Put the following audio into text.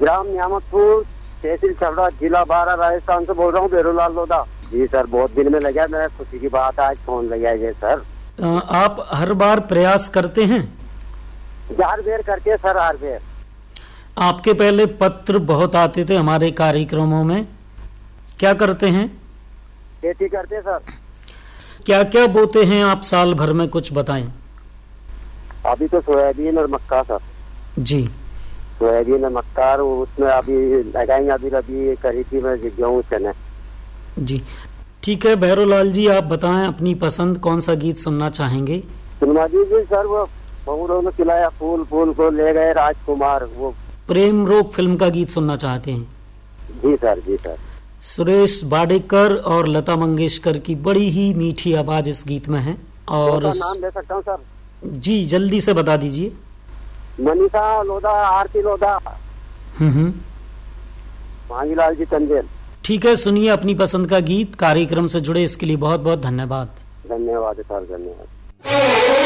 ग्राम नियामतपुर, तहसील छबड़ा, जिला बारा, राजस्थान से बोल रहा हूँ, बेरूलाल लोधा। जी सर, बहुत दिन में लगा, मेरा खुशी की बात आज फोन लगा है सर। आप हर बार प्रयास करते हैं? हर बेर करके सर, हर बेर। आपके पहले पत्र बहुत आते थे हमारे कार्यक्रमों में, क्या करते हैं? खेती करते सर। क्या क्या बोते हैं आप साल भर में, कुछ बताएं। अभी तो सोयाबीन और मक्का सर। जी, सोयाबीन और मक्का, और उसमें अभी लगाएंगे, अभी खरीदी में गेहूँ चने। जी ठीक है भैरोलाल जी, आप बताएं अपनी पसंद, कौन सा गीत सुनना चाहेंगे? सुनवा दीजिए सर, वो बहुरों ने खिलाया फूल, फूल को ले गए राजकुमार, वो प्रेम रोग फिल्म का गीत सुनना चाहते हैं? जी सर, जी सर। सुरेश वाडेकर और लता मंगेशकर की बड़ी ही मीठी आवाज इस गीत में है। और नाम ले सकता हूँ सर? जी जल्दी से बता दीजिए। मनीषा लोधा, आरती लोधा, मांगीलाल जी चंदेल। ठीक है, सुनिए अपनी पसंद का गीत। कार्यक्रम से जुड़े इसके लिए बहुत बहुत धन्यवाद। धन्यवाद सर, धन्यवाद।